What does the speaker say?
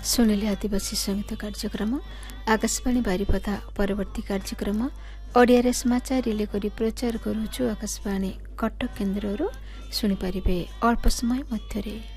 ଶୁଣିଲେ ଆଦିବାସୀ ସଙ୍ଗୀତ କାର୍ଯ୍ୟକ୍ରମ ଆକାଶବାଣୀ ବାରିପଦା। ପରବର୍ତ୍ତୀ କାର୍ଯ୍ୟକ୍ରମ ଓଡ଼ିଆରେ ସମାଚାର ରିଲେ କରି ପ୍ରଚାର କରୁଛୁ ଆକାଶବାଣୀ କଟକ କେନ୍ଦ୍ରରୁ ଶୁଣିପାରିବେ ଅଳ୍ପ ସମୟ ମଧ୍ୟରେ।